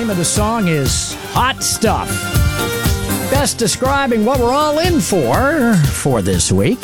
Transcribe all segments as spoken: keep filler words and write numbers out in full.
name of the song is Hot Stuff. Best describing what we're all in for for this week.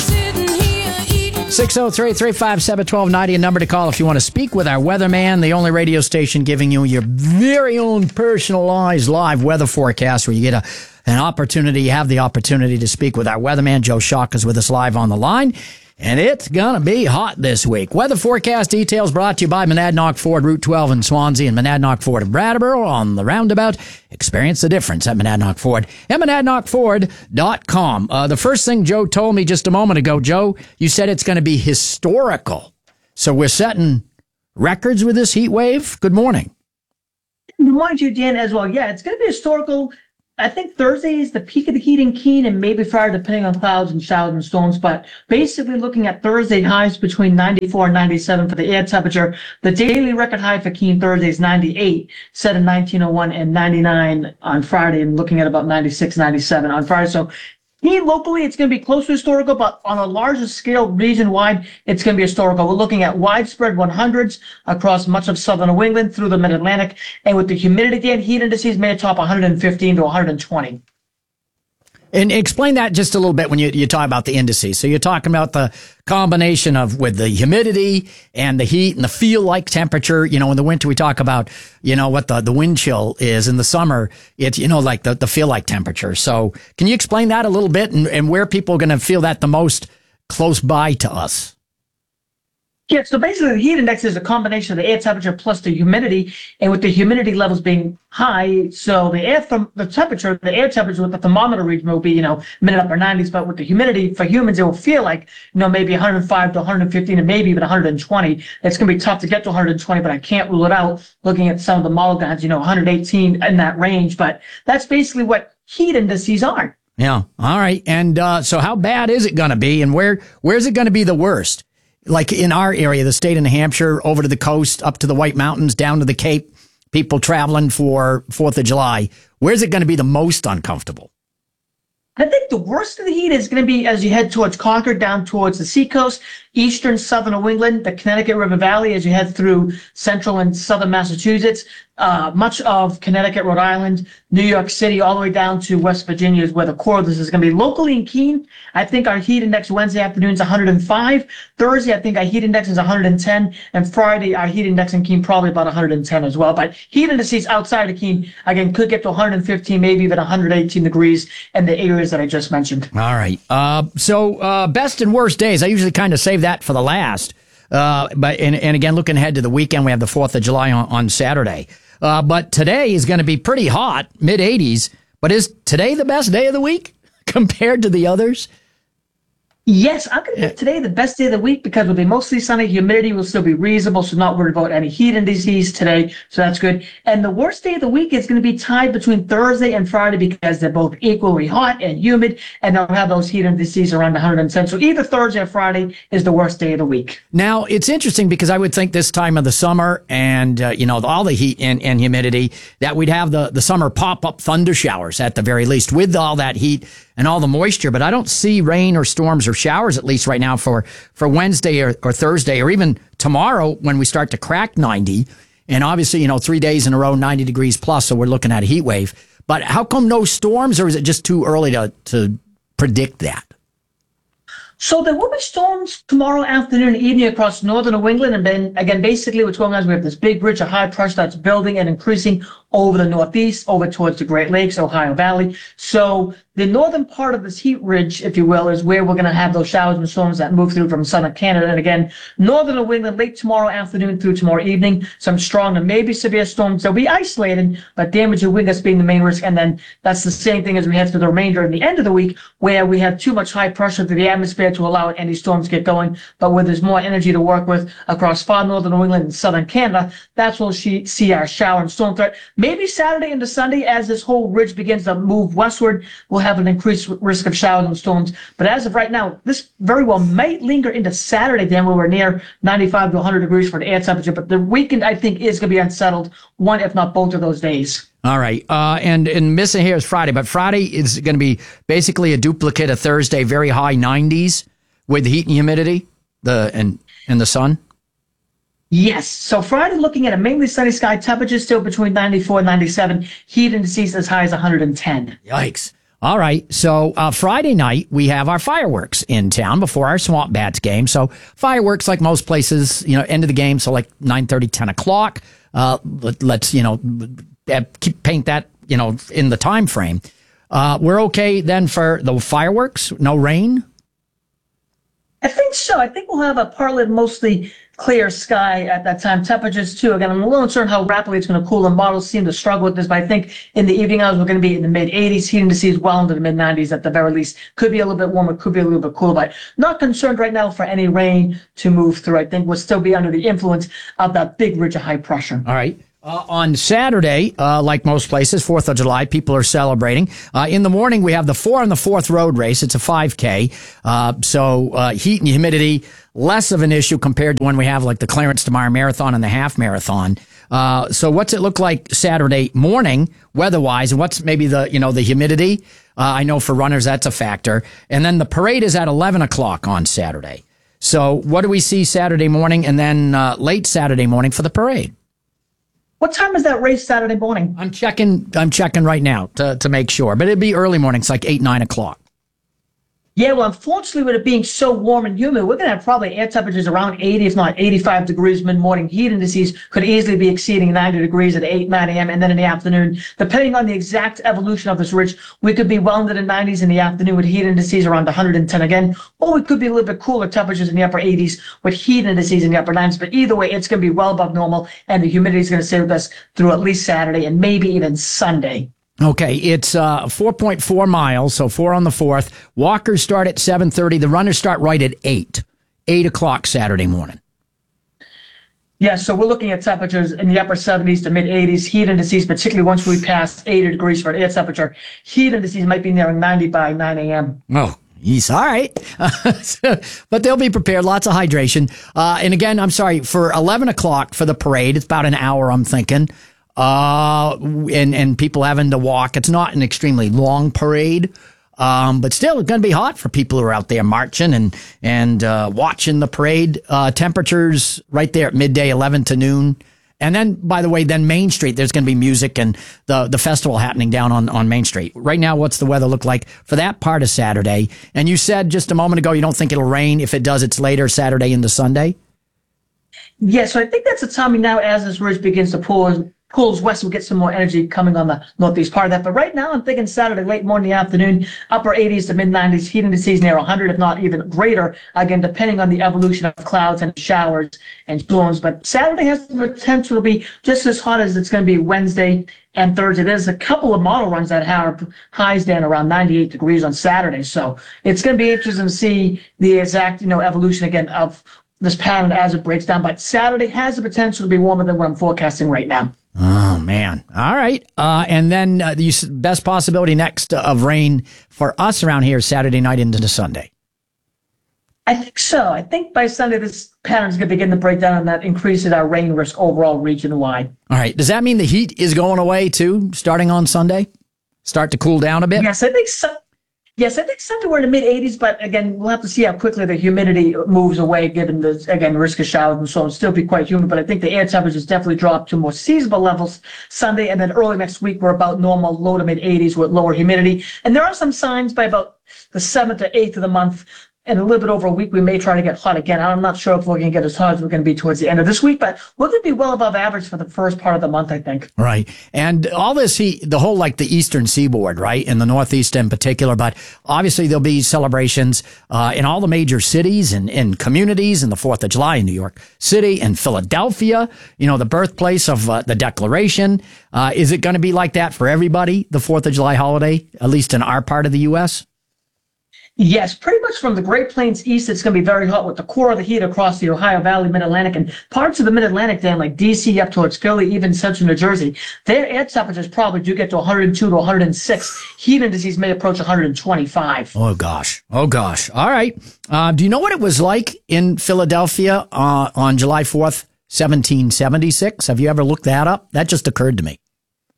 six oh three, three five seven, one two nine zero, a number to call if you want to speak with our weatherman, the only radio station giving you your very own personalized live weather forecast where you get a, an opportunity, you have the opportunity to speak with our weatherman. Joe Shock is with us live on the line. And it's going to be hot this week. Weather forecast details brought to you by Monadnock Ford, Route twelve in Swansea, and Monadnock Ford in Brattleboro on the roundabout. Experience the difference at Monadnock Ford and monadnock ford dot com. Uh, the first thing Joe told me just a moment ago, Joe, you said it's going to be historical. So we're setting records with this heat wave. Good morning. Good morning to you, Dan, as well. Yeah, it's going to be historical. I think Thursday is the peak of the heat in Keene, and maybe Friday, depending on clouds and showers and storms. But basically looking at Thursday highs between ninety-four and ninety-seven for the air temperature. The daily record high for Keene Thursday is ninety-eight, set in nineteen oh one, and ninety-nine on Friday, and looking at about ninety-six, ninety-seven on Friday. So Keene locally, it's going to be close to historical, but on a larger scale, region-wide, it's going to be historical. We're looking at widespread hundreds across much of southern New England through the mid-Atlantic, and with the humidity and heat indices may top one hundred fifteen to one hundred twenty. And explain that just a little bit when you, you talk about the indices. So you're talking about the combination of with the humidity and the heat and the feel-like temperature. You know, in the winter we talk about, you know, what the, the wind chill is. In the summer, it's, you know, like the, the feel-like temperature. So can you explain that a little bit and, and where people are going to feel that the most close by to us? Yeah, so basically the heat index is a combination of the air temperature plus the humidity, and with the humidity levels being high, so the air from the temperature, the air temperature with the thermometer reading will be, you know, mid upper nineties, but with the humidity for humans, it will feel like, you know, maybe one hundred five to one hundred fifteen and maybe even one hundred twenty. It's going to be tough to get to one hundred twenty, but I can't rule it out looking at some of the model guides, you know, one hundred eighteen in that range, but that's basically what heat indices are. Yeah. All right. And uh, so how bad is it going to be, and where where's it going to be the worst? Like in our area, the state of New Hampshire, over to the coast, up to the White Mountains, down to the Cape, people traveling for fourth of July. Where's it going to be the most uncomfortable? I think the worst of the heat is going to be as you head towards Concord, down towards the seacoast, eastern, southern New England, the Connecticut River Valley, as you head through central and southern Massachusetts, uh, much of Connecticut, Rhode Island, New York City, all the way down to West Virginia is where the core of this is going to be. Locally in Keene, I think our heat index Wednesday afternoon is one hundred five. Thursday, I think our heat index is one hundred ten. And Friday, our heat index in Keene probably about one hundred ten as well. But heat indices outside of Keene, again, could get to one hundred fifteen, maybe even one hundred eighteen degrees in the areas that I just mentioned. All right. Uh, so uh, best and worst days. I usually kind of save that for the last. Uh, but and, and again, looking ahead to the weekend, we have the fourth of July on, on Saturday. Uh, but today is going to be pretty hot, mid eighties. But is today the best day of the week compared to the others? Yes, I'm going to pick today the best day of the week because it'll be mostly sunny. Humidity will still be reasonable, so not worried about any heat indices today. So that's good. And the worst day of the week is going to be tied between Thursday and Friday because they're both equally hot and humid, and they'll have those heat indices around one hundred ten. So either Thursday or Friday is the worst day of the week. Now, it's interesting because I would think this time of the summer and, uh, you know, all the heat and, and humidity that we'd have the, the summer pop-up thunder showers at the very least with all that heat and all the moisture, but I don't see rain or storms or showers, at least right now, for, for Wednesday or, or Thursday or even tomorrow when we start to crack ninety. And obviously, you know, three days in a row, ninety degrees plus, so we're looking at a heat wave. But how come no storms, or is it just too early to, to predict that? So there will be storms tomorrow afternoon and evening across northern New England. And then, again, basically what's going on is we have this big ridge of high pressure that's building and increasing over the Northeast, over towards the Great Lakes, Ohio Valley. So the northern part of this heat ridge, if you will, is where we're going to have those showers and storms that move through from southern Canada. And again, northern New England late tomorrow afternoon through tomorrow evening, some strong and maybe severe storms. They'll be isolated, but damage and wind gusts being the main risk. And then that's the same thing as we head through the remainder and the end of the week, where we have too much high pressure through the atmosphere to allow any storms to get going. But where there's more energy to work with across far northern New England and southern Canada, that's where we'll see our shower and storm threat. Maybe Saturday into Sunday, as this whole ridge begins to move westward, we'll have an increased risk of showers and storms. But as of right now, this very well might linger into Saturday, then, where we're near ninety-five to one hundred degrees for the air temperature. But the weekend, I think, is going to be unsettled, one, if not both of those days. All right. Uh, and, and missing here is Friday, but Friday is going to be basically a duplicate of Thursday, very high nineties with heat and humidity the and, and the sun. Yes. So Friday, looking at a mainly sunny sky, temperatures still between ninety-four and ninety-seven, heat indices as high as one hundred ten. Yikes. All right. So uh, Friday night, we have our fireworks in town before our Swamp Bats game. So fireworks, like most places, you know, end of the game. So like nine thirty, ten o'clock. Uh, let, let's, you know, keep, paint that, you know, in the time frame. Uh, we're okay then for the fireworks? No rain? I think so. I think we'll have a partly mostly clear sky at that time. Temperatures too. Again, I'm a little uncertain how rapidly it's going to cool. The models seem to struggle with this, but I think in the evening hours we're going to be in the mid eighties. Heat indices well into the mid nineties at the very least. Could be a little bit warmer, could be a little bit cooler, but not concerned right now for any rain to move through. I think we'll still be under the influence of that big ridge of high pressure. All right. Uh, on Saturday, uh, like most places, fourth of July, people are celebrating. Uh, in the morning, we have the four and the fourth road race. It's a five K. Uh, so, uh, heat and humidity, less of an issue compared to when we have like the Clarence DeMar Marathon and the half marathon. Uh, so what's it look like Saturday morning, weather-wise, and what's maybe the, you know, the humidity? Uh, I know for runners, that's a factor. And then the parade is at eleven o'clock on Saturday. So what do we see Saturday morning and then, uh, late Saturday morning for the parade? What time is that race Saturday morning? I'm checking. I'm checking right now to to make sure, but it'd be early morning. It's like eight, nine o'clock. Yeah, well, unfortunately, with it being so warm and humid, we're going to have probably air temperatures around eighty, if not eighty-five degrees mid-morning. Heat indices could easily be exceeding ninety degrees at eight, nine a.m. and then in the afternoon. Depending on the exact evolution of this ridge, we could be well into the nineties in the afternoon with heat indices around one hundred ten again, or we could be a little bit cooler temperatures in the upper eighties with heat indices in the upper nineties. But either way, it's going to be well above normal, and the humidity is going to stay with us through at least Saturday and maybe even Sunday. Okay, it's uh, four point four miles, so four on the fourth. Walkers start at seven thirty. The runners start right at eight, eight o'clock Saturday morning. Yeah, so we're looking at temperatures in the upper seventies to mid eighties. Heat indices, particularly once we pass eighty degrees for air temperature, heat indices might be nearing ninety by nine a.m. Oh, yes, all right. But they'll be prepared. Lots of hydration. Uh, and again, I'm sorry, for eleven o'clock for the parade, it's about an hour, I'm thinking. Uh, and, and people having to walk. It's not an extremely long parade. Um, but still, it's going to be hot for people who are out there marching and, and, uh, watching the parade. Uh, temperatures right there at midday, eleven to noon. And then, by the way, then Main Street, there's going to be music and the, the festival happening down on, on Main Street. Right now, what's the weather look like for that part of Saturday? And you said just a moment ago, you don't think it'll rain. If it does, it's later Saturday into Sunday. Yeah, so I think that's the timing now as this ridge begins to pull cools west, we'll get some more energy coming on the northeast part of that. But right now, I'm thinking Saturday, late morning, afternoon, upper eighties to mid nineties, heat indices near one hundred, if not even greater, again, depending on the evolution of clouds and showers and storms. But Saturday has the potential to be just as hot as it's going to be Wednesday and Thursday. There's a couple of model runs that have highs down around ninety-eight degrees on Saturday. So it's going to be interesting to see the exact, you know, evolution again of this pattern as it breaks down. But Saturday has the potential to be warmer than what I'm forecasting right now. Oh, man. All right. Uh, and then uh, the best possibility next of rain for us around here Saturday night into Sunday. I think so. I think by Sunday, this pattern is going to begin to break down, and that increases our rain risk overall region-wide. All right. Does that mean the heat is going away, too, starting on Sunday? Start to cool down a bit? Yes, I think so. Yes, I think Sunday we're in the mid eighties, but again, we'll have to see how quickly the humidity moves away, given the, again, risk of showers and so on. It'll still be quite humid, but I think the air temperatures definitely drop to more seasonable levels Sunday, and then early next week, we're about normal, low to mid eighties with lower humidity. And there are some signs by about the seventh or eighth of the month, and a little bit over a week, we may try to get hot again. I'm not sure if we're going to get as hot as we're going to be towards the end of this week, but we're going to be well above average for the first part of the month, I think. Right. And all this heat, the whole, like the eastern seaboard, right, in the Northeast in particular, but obviously there'll be celebrations uh, in all the major cities and, and communities, and the fourth of July in New York City and Philadelphia, you know, the birthplace of uh, the Declaration. Uh, is it going to be like that for everybody, the fourth of July holiday, at least in our part of the U S? Yes, pretty much from the Great Plains east, it's going to be very hot with the core of the heat across the Ohio Valley, Mid-Atlantic, and parts of the Mid-Atlantic then, like D C up towards Philly, even central New Jersey. Their air temperatures probably do get to one hundred two to one hundred six. Heat indices may approach one hundred twenty-five. Oh, gosh. Oh, gosh. All right. Uh, do you know what it was like in Philadelphia uh, on July fourth, seventeen seventy-six? Have you ever looked that up? That just occurred to me.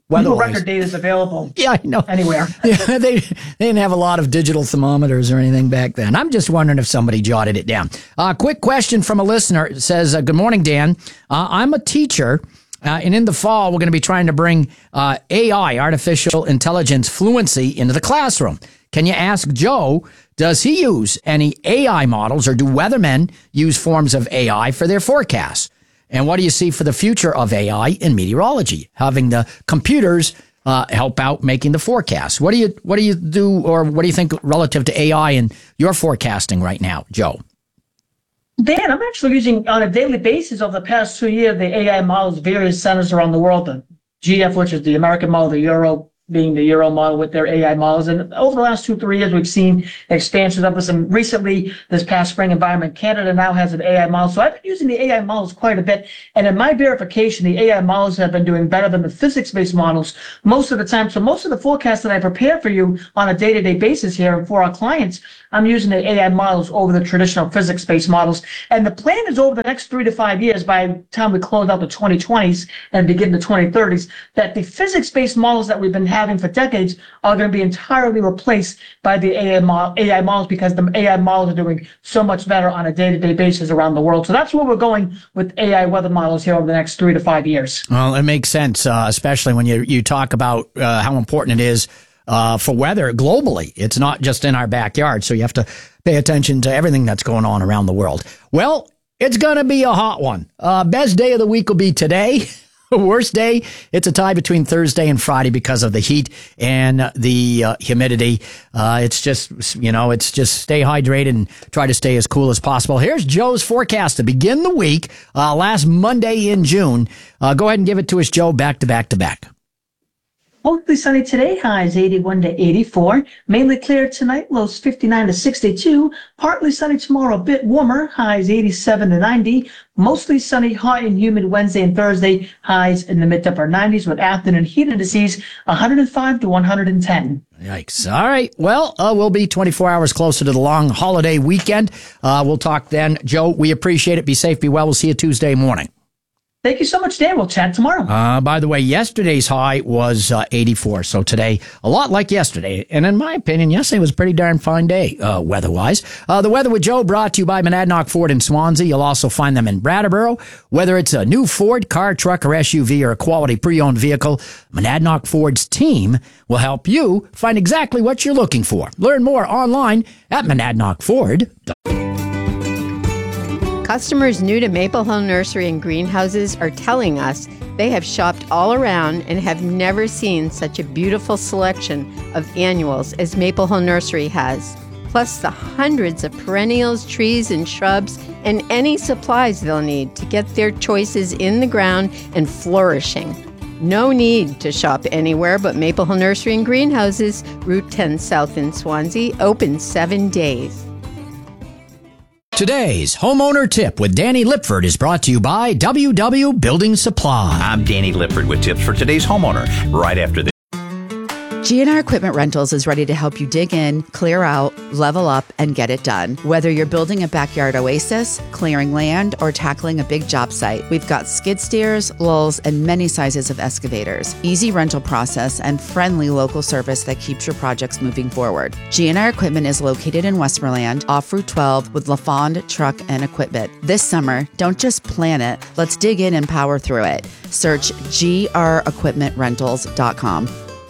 Legal record data is available. Yeah, I know. Anywhere. Yeah, they, they didn't have a lot of digital thermometers or anything back then. I'm just wondering if somebody jotted it down. Uh, quick question from a listener. It says, uh, good morning, Dan. Uh, I'm a teacher, uh, and in the fall, we're going to be trying to bring uh, A I, artificial intelligence fluency, into the classroom. Can you ask Joe, does he use any A I models, or do weathermen use forms of A I for their forecasts? And what do you see for the future of A I in meteorology? Having the computers uh, help out making the forecasts. What do you what do you do, or what do you think relative to A I and your forecasting right now, Joe? Dan, I'm actually using on a daily basis over the past two years the A I models, various centers around the world. The G F, which is the American model, the Euro being the Euro model with their A I models. And over the last two, three years, we've seen expansions of this. And recently, this past spring, Environment Canada now has an A I model. So I've been using the A I models quite a bit. And in my verification, the A I models have been doing better than the physics-based models most of the time. So most of the forecasts that I prepare for you on a day-to-day basis here and for our clients, I'm using the A I models over the traditional physics-based models. And the plan is over the next three to five years, by the time we close out the twenty twenties and begin the twenty thirties, that the physics-based models that we've been having for decades are going to be entirely replaced by the A I, mo- A I models, because the A I models are doing so much better on a day-to-day basis around the world. So that's where we're going with A I weather models here over the next three to five years. Well, it makes sense, uh, especially when you, you talk about uh, how important it is uh, for weather globally. It's not just in our backyard, so you have to pay attention to everything that's going on around the world. Well, it's going to be a hot one. Uh, best day of the week will be today. Worst day, it's a tie between Thursday and Friday because of the heat and the uh, humidity. Uh, it's just, you know, it's just stay hydrated and try to stay as cool as possible. Here's Joe's forecast to begin the week, uh, last Monday in June. Uh, go ahead and give it to us, Joe, back to back to back. Mostly sunny today, highs eighty-one to eighty-four. Mainly clear tonight, lows fifty-nine to sixty-two. Partly sunny tomorrow, a bit warmer, highs eighty-seven to ninety. Mostly sunny, hot and humid Wednesday and Thursday, highs in the mid to upper nineties, with afternoon heat indices one hundred five to one hundred ten. Yikes. All right. Well, uh, we'll be twenty-four hours closer to the long holiday weekend. Uh, we'll talk then. Joe, we appreciate it. Be safe, be well. We'll see you Tuesday morning. Thank you so much, Dan. We'll chat tomorrow. Uh, by the way, yesterday's high was uh, eighty-four. So today, a lot like yesterday. And in my opinion, yesterday was a pretty darn fine day, uh, weather-wise. Uh, the Weather with Joe brought to you by Monadnock Ford in Swansea. You'll also find them in Brattleboro. Whether it's a new Ford car, truck, or S U V, or a quality pre-owned vehicle, Monadnock Ford's team will help you find exactly what you're looking for. Learn more online at monadnock ford dot com. Customers new to Maple Hill Nursery and Greenhouses are telling us they have shopped all around and have never seen such a beautiful selection of annuals as Maple Hill Nursery has, plus the hundreds of perennials, trees, and shrubs, and any supplies they'll need to get their choices in the ground and flourishing. No need to shop anywhere but Maple Hill Nursery and Greenhouses, Route ten South in Swansea, open seven days. Today's Homeowner Tip with Danny Lipford is brought to you by W W Building Supply. I'm Danny Lipford with tips for today's homeowner right after this. G and R Equipment Rentals is ready to help you dig in, clear out, level up, and get it done. Whether you're building a backyard oasis, clearing land, or tackling a big job site, we've got skid steers, lulls, and many sizes of excavators. Easy rental process and friendly local service that keeps your projects moving forward. G and R Equipment is located in Westmoreland, off Route twelve, with LaFond Truck and Equipment. This summer, don't just plan it, let's dig in and power through it. Search G R equipment rentals dot com.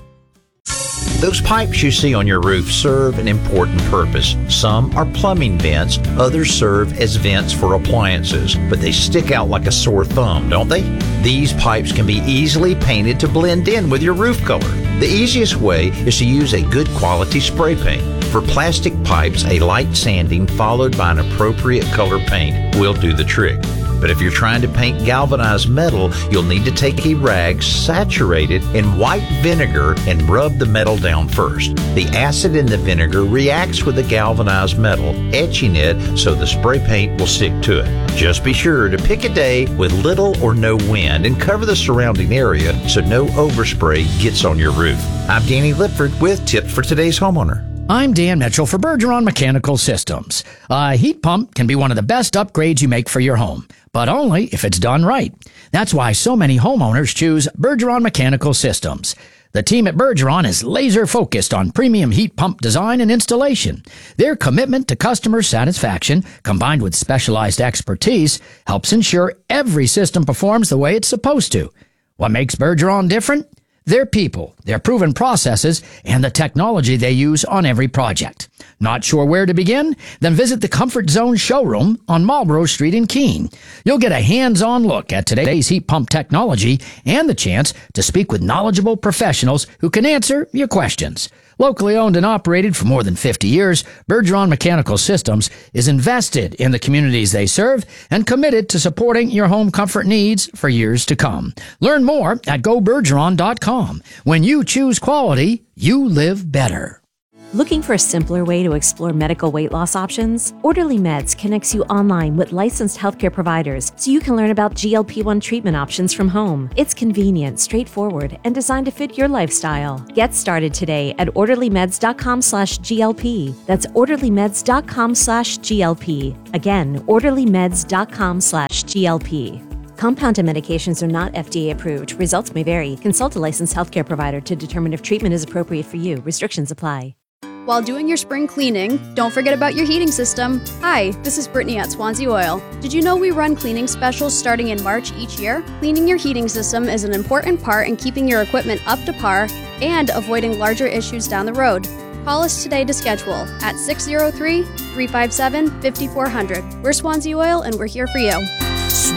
Those pipes you see on your roof serve an important purpose. Some are plumbing vents, others serve as vents for appliances, but they stick out like a sore thumb, don't they? These pipes can be easily painted to blend in with your roof color. The easiest way is to use a good quality spray paint. For plastic pipes, a light sanding followed by an appropriate color paint will do the trick. But if you're trying to paint galvanized metal, you'll need to take a rag, saturate it in white vinegar, and rub the metal down first. The acid in the vinegar reacts with the galvanized metal, etching it so the spray paint will stick to it. Just be sure to pick a day with little or no wind and cover the surrounding area so no overspray gets on your roof. I'm Danny Lipford with tips for today's homeowner. I'm Dan Mitchell for Bergeron Mechanical Systems. A heat pump can be one of the best upgrades you make for your home, but only if it's done right. That's why so many homeowners choose Bergeron Mechanical Systems. The team at Bergeron is laser focused on premium heat pump design and installation. Their commitment to customer satisfaction, combined with specialized expertise, helps ensure every system performs the way it's supposed to. What makes Bergeron different? Their people, their proven processes, and the technology they use on every project. Not sure where to begin? Then visit the Comfort Zone showroom on Marlborough Street in Keene. You'll get a hands-on look at today's heat pump technology and the chance to speak with knowledgeable professionals who can answer your questions. Locally owned and operated for more than fifty years, Bergeron Mechanical Systems is invested in the communities they serve and committed to supporting your home comfort needs for years to come. Learn more at go bergeron dot com. When you choose quality, you live better. Looking for a simpler way to explore medical weight loss options? Orderly Meds connects you online with licensed healthcare providers so you can learn about G L P one treatment options from home. It's convenient, straightforward, and designed to fit your lifestyle. Get started today at orderly meds dot com slash G L P. That's orderly meds dot com slash G L P. Again, orderly meds dot com slash G L P. Compounded medications are not F D A approved. Results may vary. Consult a licensed healthcare provider to determine if treatment is appropriate for you. Restrictions apply. While doing your spring cleaning, don't forget about your heating system. Hi, this is Brittany at Swansea Oil. Did you know we run cleaning specials starting in March each year? Cleaning your heating system is an important part in keeping your equipment up to par and avoiding larger issues down the road. Call us today to schedule at six oh three, three five seven, five four zero zero. We're Swansea Oil and we're here for you.